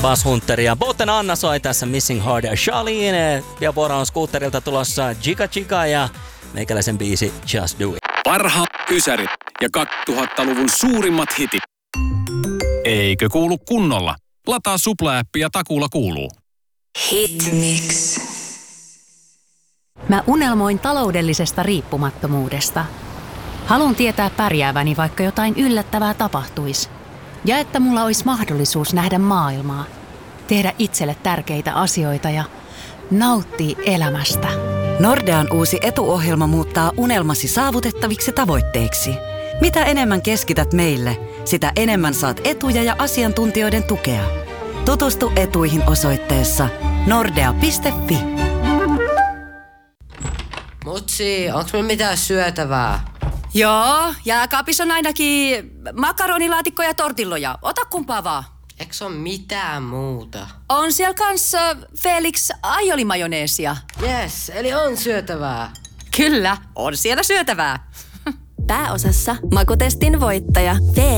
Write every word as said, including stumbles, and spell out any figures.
Buzz Hunter ja Boten Anna soi tässä Missing Heart ja Charlene. Ja vuoro on Scooterilta tulossa Chica Chica ja meikäläisen biisi Just Do It. Parhaat ysärit ja kaksituhattaluvun suurimmat hitit. Eikö kuulu kunnolla? Lataa Supla-appi ja takuulla kuuluu. Hitmix. Mä unelmoin taloudellisesta riippumattomuudesta. Haluan tietää pärjääväni, vaikka jotain yllättävää tapahtuisi. Ja että mulla olisi mahdollisuus nähdä maailmaa, tehdä itselle tärkeitä asioita ja nauttia elämästä. Nordean uusi etuohjelma muuttaa unelmasi saavutettaviksi tavoitteiksi. Mitä enemmän keskität meille, sitä enemmän saat etuja ja asiantuntijoiden tukea. Tutustu etuihin osoitteessa nordea piste fi. Mutsi, onks meillä mitään syötävää? Joo, jääkaapissa on ainakin makaronilaatikko ja tortilloja. Ota kumpaa vaan. Eiks on mitään muuta? On siellä kanssa Felix aiolimajoneesia. Yes, eli on syötävää. Kyllä, on siellä syötävää. Pääosassa makutestin voittaja